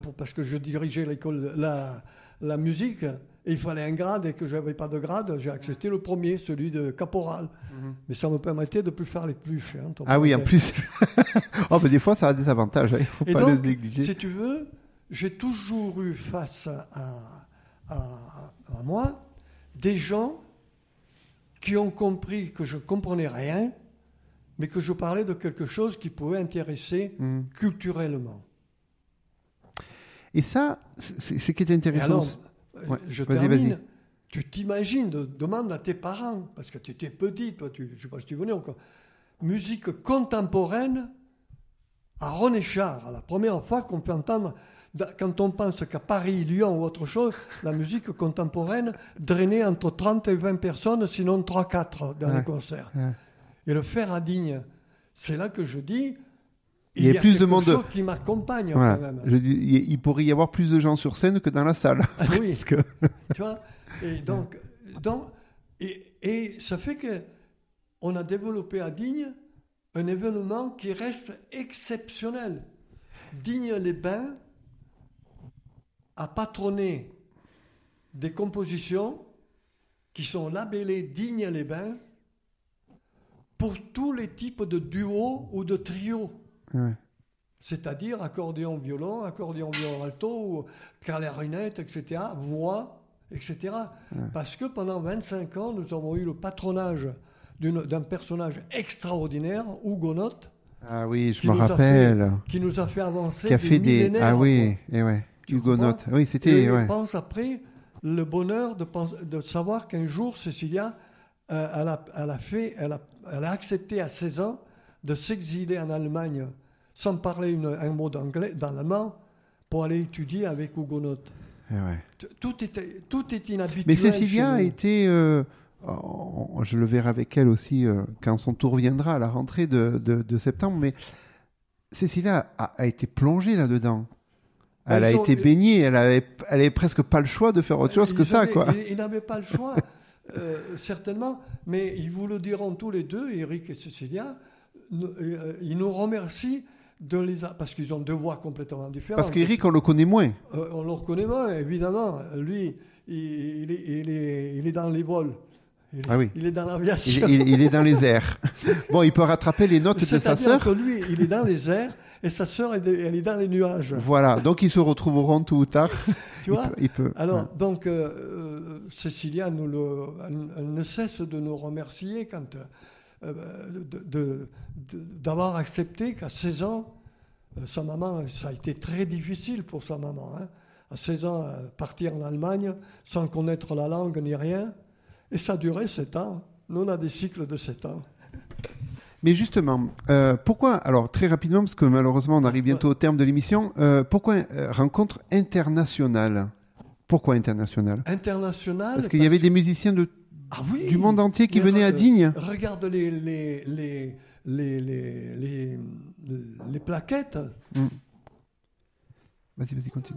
parce que je dirigeais l'école, la musique, et il fallait un grade, et que je n'avais pas de grade, j'ai accepté le premier, celui de caporal. Mais ça me permettait de ne plus faire les pluches. Ah oui, en plus. Oh, mais des fois, ça a des avantages, il ne faut pas le négliger. Si tu veux, j'ai toujours eu face à moi des gens qui ont compris que je ne comprenais rien, mais que je parlais de quelque chose qui pouvait intéresser culturellement. Et ça, c'est ce qui est intéressant. Je termine. Tu t'imagines, demande à tes parents, parce que tu étais petit, toi, je ne sais pas si tu venais encore. Musique contemporaine à Renéchard, la première fois qu'on peut entendre, quand on pense qu'à Paris, Lyon ou autre chose, la musique contemporaine drainait entre 30 et 20 personnes, sinon 3-4 dans les concerts. Et le faire à Digne, c'est là que je dis... Il y a plus de monde qui m'accompagne quand même. Je dis, il pourrait y avoir plus de gens sur scène que dans la salle. Ah, oui. Tu vois. Et donc, ça fait que on a développé à Digne un événement qui reste exceptionnel. Digne-les-Bains a patronné des compositions qui sont labellées Digne-les-Bains pour tous les types de duos ou de trios. Ouais. C'est-à-dire accordéon-violon alto, ou clarinette, etc., voix, etc. Ouais. Parce que pendant 25 ans, nous avons eu le patronage d'un personnage extraordinaire, Huguenot. Ah oui, je me rappelle. Qui nous a fait avancer qui a fait des millénaires. Ah oui, et ouais. Huguenot. Oui, c'était... Et je pense après le bonheur de savoir qu'un jour, Cécilia, elle a accepté à 16 ans de s'exiler en Allemagne sans parler un mot d'allemand pour aller étudier avec Huguenot. Tout est inhabituel. Mais Cécilia a été, je le verrai avec elle aussi quand son tour viendra à la rentrée de septembre, mais Cécilia a été plongée là-dedans. Elle a été baignée, elle avait presque pas le choix de faire autre chose que ça, quoi. Il n'avait pas le choix, certainement, mais ils vous le diront tous les deux, Eric et Cécilia. Ils nous remercient parce qu'ils ont deux voix complètement différentes. Parce qu'Éric, on le connaît moins. On le reconnaît moins, évidemment. Lui, il est dans les vols. Il est dans l'aviation. Il est dans les airs. Bon, il peut rattraper les notes de sa sœur. Que lui, il est dans les airs et sa sœur, elle est dans les nuages. Voilà, donc ils se retrouveront tôt ou tard. Tu vois ? Il peut. Alors, donc, Cécilia, elle ne cesse de nous remercier quand... d'avoir accepté qu'à 16 ans, sa maman, ça a été très difficile pour sa maman, à 16 ans, partir en Allemagne sans connaître la langue ni rien, et ça a duré 7 ans. Nous, on a des cycles de 7 ans. Mais justement, pourquoi, alors très rapidement, parce que malheureusement on arrive bientôt au terme de l'émission, pourquoi rencontre internationale ? Pourquoi internationale ? Internationale parce qu'il y avait des musiciens du monde entier qui venaient à Digne. Regarde les plaquettes. Vas-y, continue.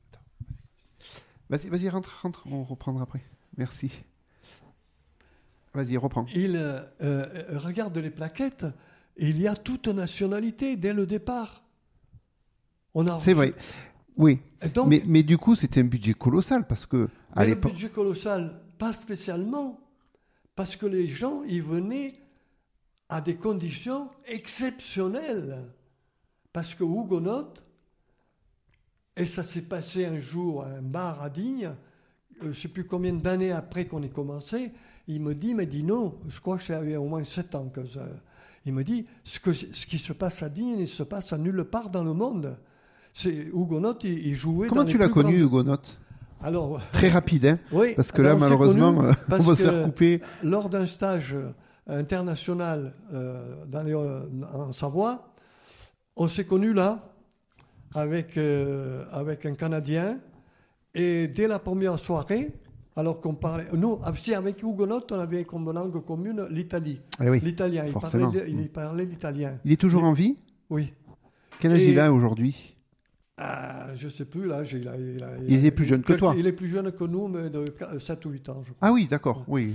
Vas-y, rentre, on reprendra après. Merci. Vas-y, reprends. Regarde les plaquettes, il y a toute nationalité dès le départ. C'est vrai. Oui, donc, mais du coup, c'était un budget colossal parce que... Un budget colossal, pas spécialement, parce que les gens, ils venaient à des conditions exceptionnelles. Parce que Huguenot, et ça s'est passé un jour à un bar à Digne, je ne sais plus combien d'années après qu'on ait commencé, il me dit, mais Dino, je crois que j'avais au moins 7 ans que ça... Il me dit, ce qui se passe à Digne, il se passe à nulle part dans le monde. Huguenot, il jouait... Comment tu l'as connu, Huguenot ? Alors, très rapide, hein, oui, parce que là, malheureusement, on va se faire couper. Lors d'un stage international en Savoie, on s'est connus là, avec un Canadien, et dès la première soirée, alors qu'on parlait... Nous, avec Huguenot, on avait comme langue commune l'Italie. Eh oui, l'italien, il parlait l'italien. Il est toujours en vie ? Oui. Quel âge il a aujourd'hui ? Je ne sais plus, là. Il est plus jeune que toi. Il est plus jeune que nous, mais de 7 ou 8 ans, je crois. Ah oui, d'accord. Oui,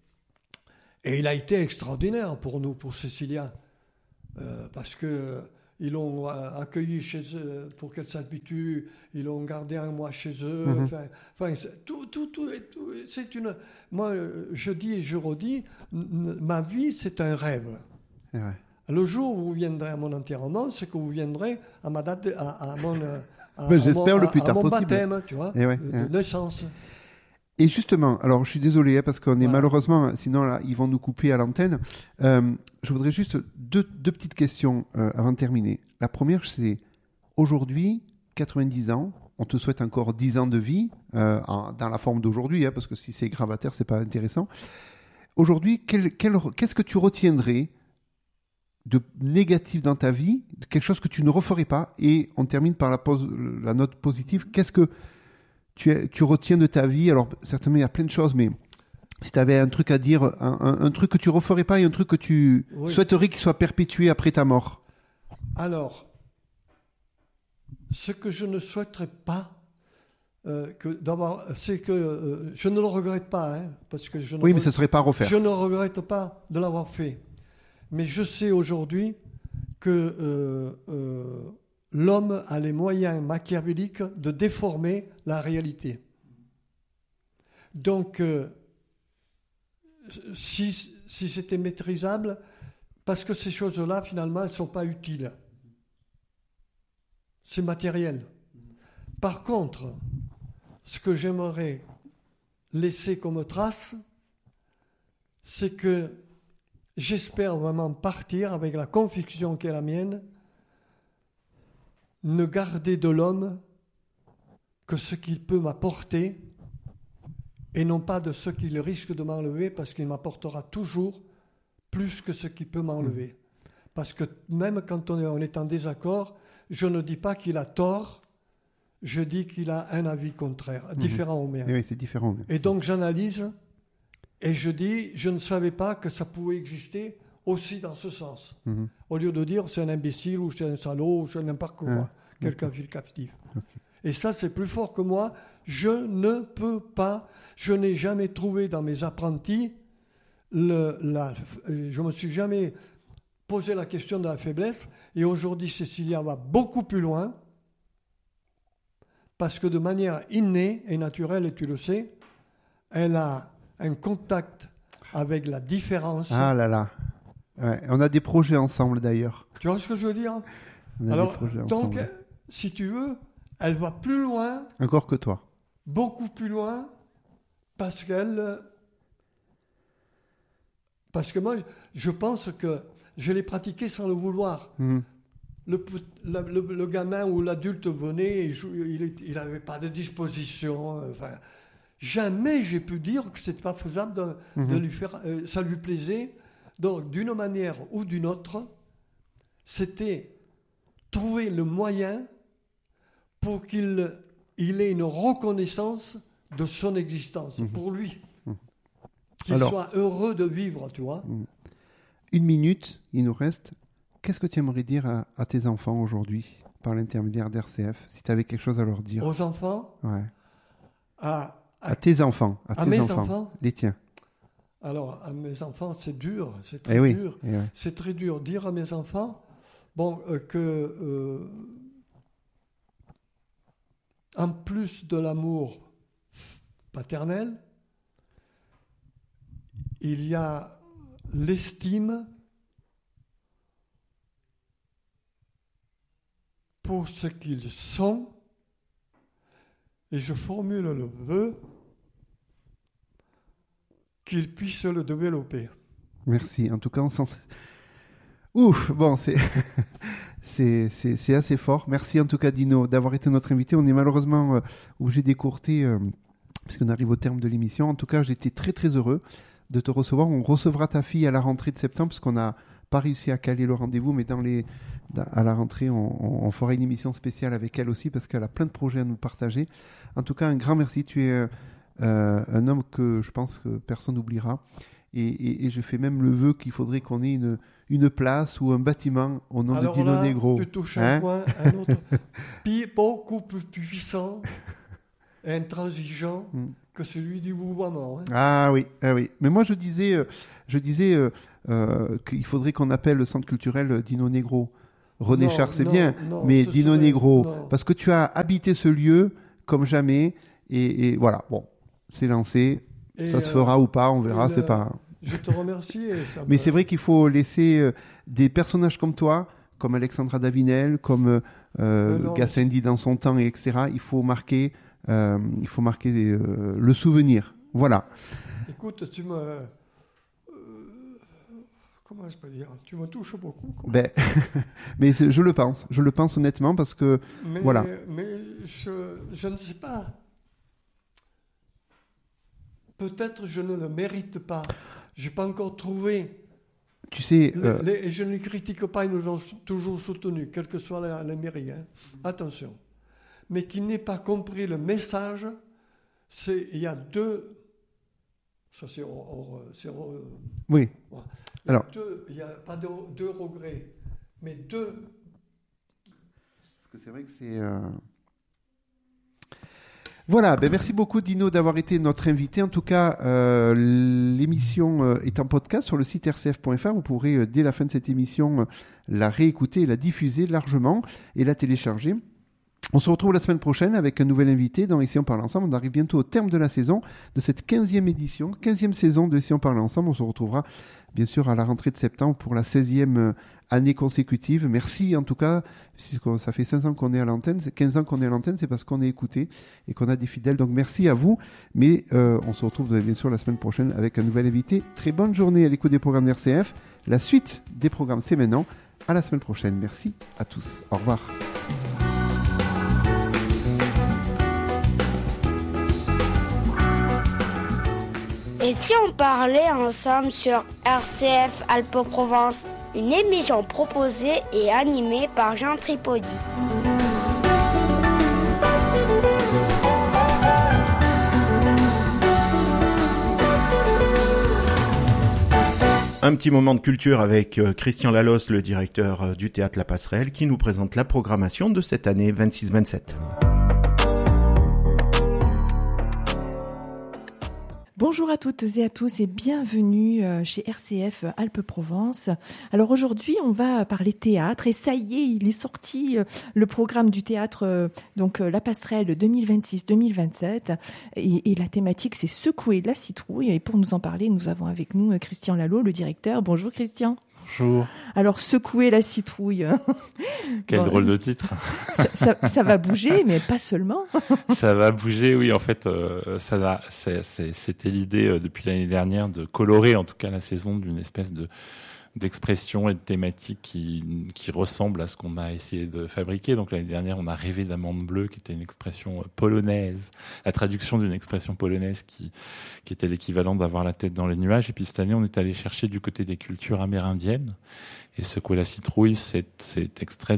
et il a été extraordinaire pour nous, pour Cécilia. Parce que ils l'ont accueilli chez eux pour qu'elle s'habitue, ils l'ont gardé un mois chez eux. Enfin, tout, c'est une. Moi, je dis et je redis, ma vie, c'est un rêve. Ouais. Le jour où vous viendrez à mon enterrement, c'est que vous viendrez à ma date, à mon. J'espère le plus tard à mon possible. baptême, tu vois, de naissance. Et justement, alors je suis désolé parce qu'on est malheureusement, sinon là, ils vont nous couper à l'antenne. Je voudrais juste deux petites questions avant de terminer. La première, c'est aujourd'hui, 90 ans, on te souhaite encore 10 ans de vie dans la forme d'aujourd'hui, parce que si c'est gravataire, c'est pas intéressant. Aujourd'hui, qu'est-ce que tu retiendrais de négatif dans ta vie, quelque chose que tu ne referais pas, et on termine par la note positive. Qu'est-ce que tu retiens de ta vie? Alors, certainement, il y a plein de choses, mais si tu avais un truc à dire, un truc que tu referais pas et un truc que tu souhaiterais qu'il soit perpétué après ta mort. Alors, ce que je ne souhaiterais pas, c'est que je ne le regrette pas, parce que mais ça ne serait pas à refaire. Je ne regrette pas de l'avoir fait. Mais je sais aujourd'hui que l'homme a les moyens machiavéliques de déformer la réalité. Donc, si c'était maîtrisable, parce que ces choses-là, finalement, elles ne sont pas utiles. C'est matériel. Par contre, ce que j'aimerais laisser comme trace, c'est que j'espère vraiment partir avec la conviction qui est la mienne, ne garder de l'homme que ce qu'il peut m'apporter et non pas de ce qu'il risque de m'enlever, parce qu'il m'apportera toujours plus que ce qu'il peut m'enlever. Parce que même quand on est en désaccord, je ne dis pas qu'il a tort, je dis qu'il a un avis contraire, différent au mien. Oui, c'est différent. Et donc j'analyse et je dis, je ne savais pas que ça pouvait exister aussi dans ce sens. Au lieu de dire c'est un imbécile ou c'est un salaud ou c'est n'importe quoi, quelqu'un file captif. Et ça, c'est plus fort que moi. Je ne peux pas, je n'ai jamais trouvé dans mes apprentis, je ne me suis jamais posé la question de la faiblesse. Et aujourd'hui, Cécilia va beaucoup plus loin parce que de manière innée et naturelle, et tu le sais, elle a un contact avec la différence. Ah là là. Ouais, on a des projets ensemble d'ailleurs. Tu vois ce que je veux dire? Alors, donc, si tu veux, elle va plus loin. Encore que toi. Beaucoup plus loin, parce que moi, je pense que je l'ai pratiqué sans le vouloir. Le gamin ou l'adulte venait, il n'avait pas de disposition. Jamais j'ai pu dire que c'était pas faisable de lui faire. Ça lui plaisait. Donc, d'une manière ou d'une autre, c'était trouver le moyen pour qu'il ait une reconnaissance de son existence, pour lui. Qu'il soit heureux de vivre, tu vois. 1 minute, il nous reste. Qu'est-ce que tu aimerais dire à tes enfants aujourd'hui, par l'intermédiaire d'RCF, si tu avais quelque chose à leur dire? Aux enfants? Ouais. À tes enfants. À mes enfants? Les tiens. Alors, à mes enfants, c'est dur, c'est très dur. Ouais. C'est très dur. Dire à mes enfants, que en plus de l'amour paternel, il y a l'estime pour ce qu'ils sont, et je formule le vœu qu'ils puissent le développer. Merci. En tout cas, on sent... Ouf, bon, c'est assez fort. Merci en tout cas, Dino, d'avoir été notre invité. On est malheureusement obligé d'écourter puisqu'on arrive au terme de l'émission. En tout cas, j'étais très très heureux de te recevoir. On recevra ta fille à la rentrée de septembre parce qu'on n'a pas réussi à caler le rendez-vous, mais à la rentrée, on fera une émission spéciale avec elle aussi parce qu'elle a plein de projets à nous partager. En tout cas, un grand merci. Tu es un homme que je pense que personne n'oubliera. Et je fais même le vœu qu'il faudrait qu'on ait une place ou un bâtiment au nom de Dino Negro. Tu touches un point, un autre, beaucoup plus puissant et intransigeant que celui du vouvoiement. Ah oui. Mais moi, je disais qu'il faudrait qu'on appelle le centre culturel Dino Negro. René Non, Char, c'est non, bien, non, mais ce Dino serait- Negro, non. parce que tu as habité ce lieu comme jamais, et voilà, bon, c'est lancé, Et, ça se fera ou pas, on verra, et c'est pas... Je te remercie. Et ça Mais me- c'est vrai qu'il faut laisser des personnages comme toi, comme Alexandra Davinel, comme non, Gassendi dans son temps, et etc. Il faut marquer le souvenir. Voilà. Écoute, tu me... comment je peux dire? Tu me touches beaucoup, quoi. Ben, mais je le pense honnêtement, parce que Mais, voilà. mais je ne sais pas. Peut-être je ne le mérite pas. Je n'ai pas encore trouvé. Tu sais, Et je ne les critique pas, ils nous ont toujours soutenus, quelle que soit la mairie. Hein. Attention. Mais qui n'ait pas compris le message, il y a deux. Ça, c'est oui. voilà. Alors. Il n'y a pas deux regrets, mais deux. Parce que c'est vrai que c'est. Voilà, ben merci beaucoup Dino d'avoir été notre invité. En tout cas, l'émission est en podcast sur le site rcf.fr. Vous pourrez, dès la fin de cette émission, la réécouter, la diffuser largement et la télécharger. On se retrouve la semaine prochaine avec un nouvel invité dans Ici on parle ensemble. On arrive bientôt au terme de la saison, de cette 15e saison de Ici on parle ensemble. On se retrouvera bien sûr à la rentrée de septembre pour la 16e année consécutive. Merci en tout cas, ça fait 15 ans qu'on est à l'antenne, c'est parce qu'on est écouté et qu'on a des fidèles. Donc merci à vous, mais on se retrouve bien sûr la semaine prochaine avec un nouvel invité. Très bonne journée à l'écoute des programmes d'RCF. La suite des programmes, c'est maintenant. À la semaine prochaine. Merci à tous. Au revoir. Et si on parlait ensemble sur RCF Alpes-Provence, une émission proposée et animée par Jean Tripodi. Un petit moment de culture avec Christian Lalos, le directeur du Théâtre La Passerelle, qui nous présente la programmation de cette année 26-27. Bonjour à toutes et à tous et bienvenue chez RCF Alpes-Provence. Alors aujourd'hui, on va parler théâtre et ça y est, il est sorti le programme du théâtre, donc La Passerelle 2026-2027 et la thématique c'est secouer la citrouille et pour nous en parler, nous avons avec nous Christian Lalo, le directeur. Bonjour Christian. Bonjour. Alors, secouer la citrouille. Quel bon, drôle de titre. Ça va bouger, mais pas seulement. Ça va bouger, oui. En fait, c'était l'idée depuis l'année dernière de colorer, en tout cas, la saison d'une espèce d'expression et de thématique qui ressemble à ce qu'on a essayé de fabriquer. Donc l'année dernière, on a rêvé d'amande bleue, qui était une expression polonaise, la traduction d'une expression polonaise qui était l'équivalent d'avoir la tête dans les nuages. Et puis cette année, on est allé chercher du côté des cultures amérindiennes. Et secouer la citrouille, c'est extrait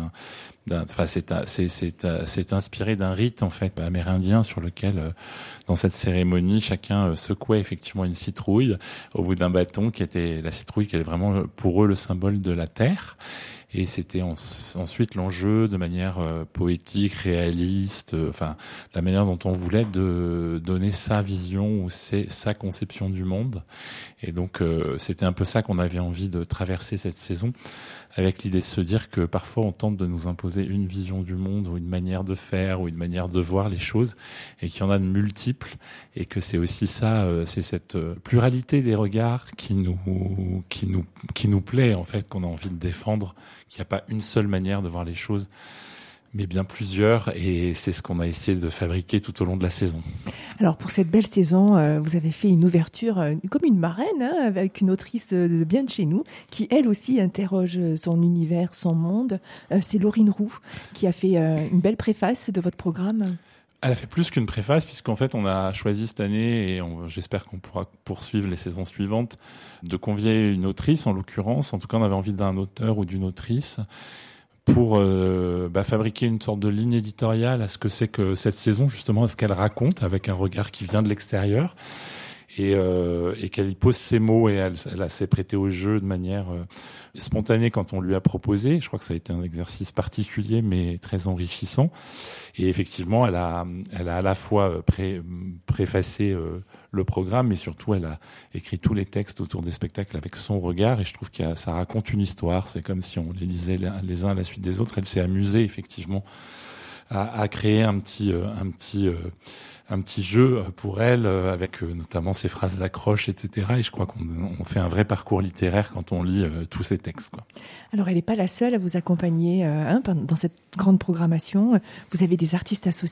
c'est inspiré d'un rite en fait amérindien sur lequel, dans cette cérémonie, chacun secouait effectivement une citrouille au bout d'un bâton qui était la citrouille qui est vraiment pour eux le symbole de la terre. Et c'était ensuite l'enjeu de manière poétique, réaliste, la manière dont on voulait de donner sa vision ou sa conception du monde. Et donc c'était un peu ça qu'on avait envie de traverser cette saison, avec l'idée de se dire que parfois on tente de nous imposer une vision du monde ou une manière de faire ou une manière de voir les choses, et qu'il y en a de multiples, et que c'est aussi ça, c'est cette pluralité des regards qui nous plaît en fait, qu'on a envie de défendre, qu'il n'y a pas une seule manière de voir les choses, mais bien plusieurs, et c'est ce qu'on a essayé de fabriquer tout au long de la saison. Alors pour cette belle saison, vous avez fait une ouverture comme une marraine, avec une autrice bien de chez nous, qui elle aussi interroge son univers, son monde. C'est Laurine Roux qui a fait une belle préface de votre programme. Elle a fait plus qu'une préface, puisqu'en fait on a choisi cette année, et j'espère qu'on pourra poursuivre les saisons suivantes, de convier une autrice en l'occurrence. En tout cas, on avait envie d'un auteur ou d'une autrice pour fabriquer une sorte de ligne éditoriale à ce que c'est que cette saison, justement, à ce qu'elle raconte, avec un regard qui vient de l'extérieur. et qu'elle y pose ses mots et elle s'est prêtée au jeu de manière spontanée quand on lui a proposé. Je crois que ça a été un exercice particulier mais très enrichissant. Et effectivement, elle a à la fois préfacé le programme, mais surtout elle a écrit tous les textes autour des spectacles avec son regard. Et je trouve que ça raconte une histoire. C'est comme si on les lisait les uns à la suite des autres. Elle s'est amusée effectivement à créer un petit jeu pour elle, avec notamment ses phrases d'accroche, etc. Et je crois qu'on fait un vrai parcours littéraire quand on lit tous ces textes, quoi. Alors, elle n'est pas la seule à vous accompagner dans cette grande programmation. Vous avez des artistes associés ?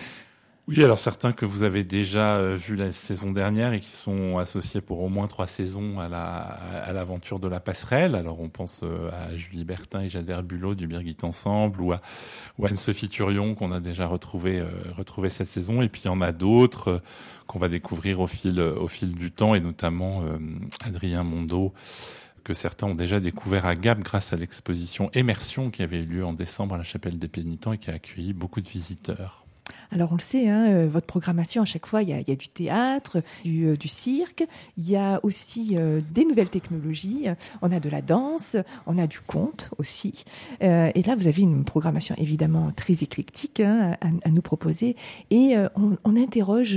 Oui, alors certains que vous avez déjà vus la saison dernière et qui sont associés pour au moins 3 saisons à l'aventure de la passerelle. Alors on pense à Julie Bertin et Jader Bulot du Birgit Ensemble, ou à Anne-Sophie Turion qu'on a déjà retrouvé cette saison. Et puis il y en a d'autres qu'on va découvrir au fil du temps, et notamment Adrien Mondeau, que certains ont déjà découvert à Gap grâce à l'exposition Immersion qui avait eu lieu en décembre à la Chapelle des Pénitents et qui a accueilli beaucoup de visiteurs. Alors on le sait, votre programmation à chaque fois, il y a du théâtre, du cirque, il y a aussi des nouvelles technologies, on a de la danse, on a du conte aussi. Et là, vous avez une programmation évidemment très éclectique à nous proposer. Et on interroge,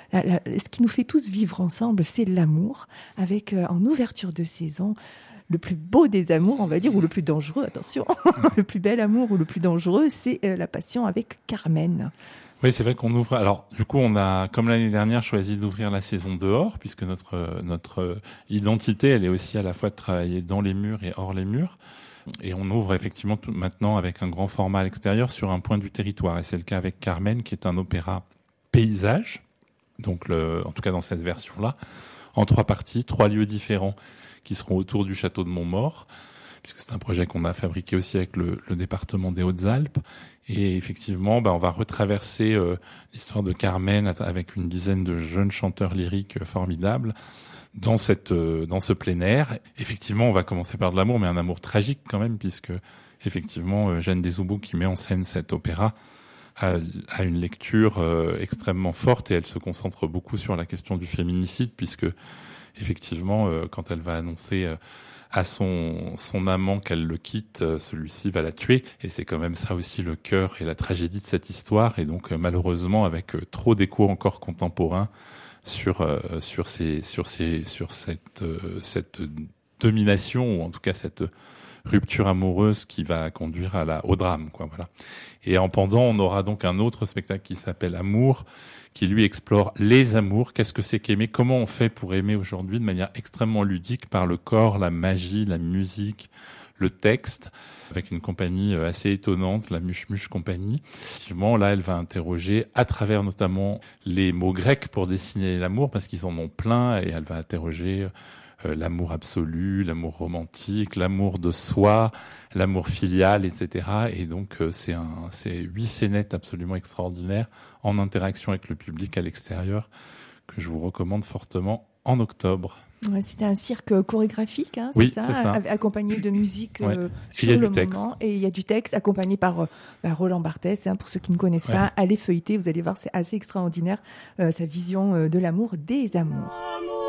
ce qui nous fait tous vivre ensemble, c'est l'amour, avec en ouverture de saison le plus beau des amours, on va dire, ou le plus dangereux, attention, le plus bel amour ou le plus dangereux, c'est la passion avec Carmen. Oui, c'est vrai qu'on ouvre. Alors, du coup, on a, comme l'année dernière, choisi d'ouvrir la saison dehors, puisque notre identité, elle est aussi à la fois de travailler dans les murs et hors les murs. Et on ouvre effectivement maintenant avec un grand format à l'extérieur sur un point du territoire. Et c'est le cas avec Carmen, qui est un opéra paysage. Donc, en tout cas dans cette version-là, en 3 parties, 3 lieux différents qui seront autour du château de Montmaur, puisque c'est un projet qu'on a fabriqué aussi avec le département des Hautes-Alpes. Et effectivement, on va retraverser l'histoire de Carmen avec une dizaine de jeunes chanteurs lyriques formidables dans ce plein air. Effectivement, on va commencer par de l'amour, mais un amour tragique quand même, puisque effectivement, Jeanne Desoubou, qui met en scène cet opéra, a une lecture extrêmement forte, et elle se concentre beaucoup sur la question du féminicide, puisque effectivement, quand elle va annoncer à son amant qu'elle le quitte, celui-ci va la tuer. Et c'est quand même ça aussi le cœur et la tragédie de cette histoire. Et donc malheureusement, avec trop d'échos encore contemporains sur cette domination, ou en tout cas cette rupture amoureuse qui va conduire au drame, quoi. Voilà. Et en pendant, on aura donc un autre spectacle qui s'appelle Amour, qui lui explore les amours. Qu'est-ce que c'est qu'aimer? Comment on fait pour aimer aujourd'hui de manière extrêmement ludique, par le corps, la magie, la musique, le texte, avec une compagnie assez étonnante, la Muche Muche Compagnie. Effectivement, là, elle va interroger à travers notamment les mots grecs pour dessiner l'amour, parce qu'ils en ont plein, et elle va interroger l'amour absolu, l'amour romantique, l'amour de soi, l'amour filial, etc. Et donc, c'est 8 scénettes absolument extraordinaires en interaction avec le public à l'extérieur, que je vous recommande fortement en octobre. Ouais, c'était un cirque chorégraphique, hein, oui, c'est ça, accompagné de musique sur le moment. Et il y a du texte accompagné par Roland Barthès. Pour ceux qui ne connaissent pas, allez feuilleter, vous allez voir, c'est assez extraordinaire, sa vision de l'amour, des amours.